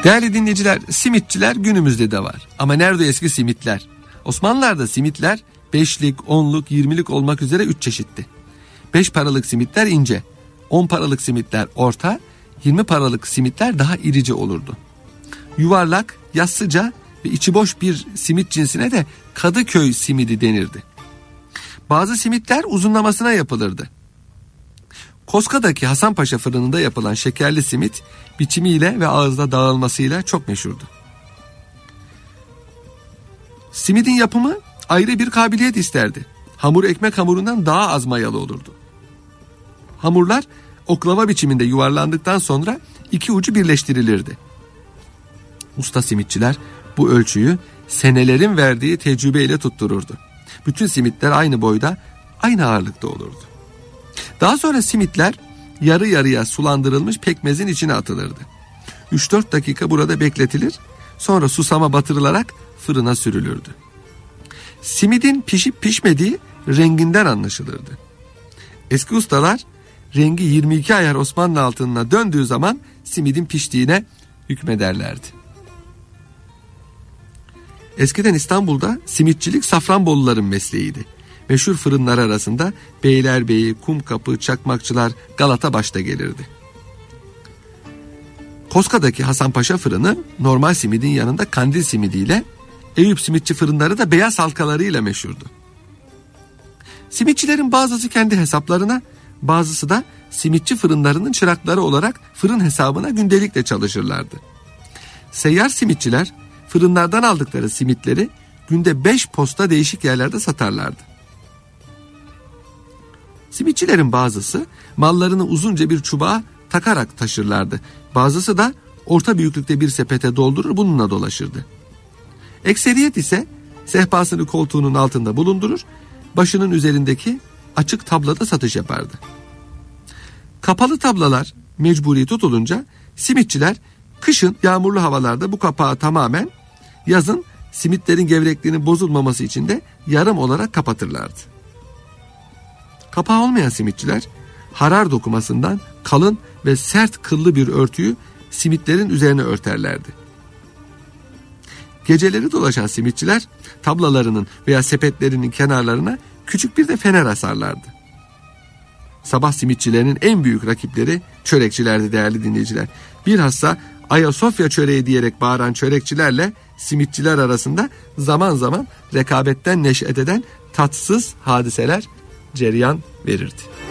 Değerli dinleyiciler, simitçiler günümüzde de var. Ama nerede eski simitler? Osmanlılar'da simitler 5'lik, 10'luk, 20'lik olmak üzere 3 çeşitti. 5 paralık simitler ince, 10 paralık simitler orta, 20 paralık simitler daha irice olurdu. Yuvarlak, yassıca ve içi boş bir simit cinsine de Kadıköy simidi denirdi. Bazı simitler uzunlamasına yapılırdı. Koska'daki Hasanpaşa fırınında yapılan şekerli simit biçimiyle ve ağızda dağılmasıyla çok meşhurdu. Simidin yapımı ayrı bir kabiliyet isterdi. Hamur ekmek hamurundan daha az mayalı olurdu. Hamurlar oklava biçiminde yuvarlandıktan sonra iki ucu birleştirilirdi. Usta simitçiler bu ölçüyü senelerin verdiği tecrübeyle tuttururdu. Bütün simitler aynı boyda, aynı ağırlıkta olurdu. Daha sonra simitler yarı yarıya sulandırılmış pekmezin içine atılırdı. 3-4 dakika burada bekletilir, sonra susama batırılarak fırına sürülürdü. Simidin pişip pişmediği renginden anlaşılırdı. Eski ustalar rengi 22 ayar Osmanlı altınına döndüğü zaman simidin piştiğine hükmederlerdi. Eskiden İstanbul'da simitçilik Safranboluların mesleğiydi. Meşhur fırınlar arasında Beylerbeyi, Kumkapı, Çakmakçılar, Galata başta gelirdi. Koska'daki Hasanpaşa fırını normal simidin yanında kandil simidiyle, Eyüp simitçi fırınları da beyaz halkalarıyla meşhurdu. Simitçilerin bazısı kendi hesaplarına, bazısı da simitçi fırınlarının çırakları olarak fırın hesabına gündelikle çalışırlardı. Seyyar simitçiler fırınlardan aldıkları simitleri günde 5 posta değişik yerlerde satarlardı. Simitçilerin bazısı mallarını uzunca bir çubuğa takarak taşırlardı. Bazısı da orta büyüklükte bir sepete doldurur bununla dolaşırdı. Ekseriyet ise sehpasını koltuğunun altında bulundurur, başının üzerindeki açık tablada satış yapardı. Kapalı tablalar mecburi tutulunca simitçiler kışın yağmurlu havalarda bu kapağı tamamen, yazın simitlerin gevrekliğinin bozulmaması için de yarım olarak kapatırlardı. Kapağı olmayan simitçiler harar dokumasından kalın ve sert kıllı bir örtüyü simitlerin üzerine örterlerdi. Geceleri dolaşan simitçiler tablalarının veya sepetlerinin kenarlarına küçük bir de fener asarlardı. Sabah simitçilerinin en büyük rakipleri çörekçilerdi değerli dinleyiciler. Bilhassa Ayasofya çöreği diyerek bağıran çörekçilerle simitçiler arasında zaman zaman rekabetten neş'et eden tatsız hadiseler cereyan verirdi.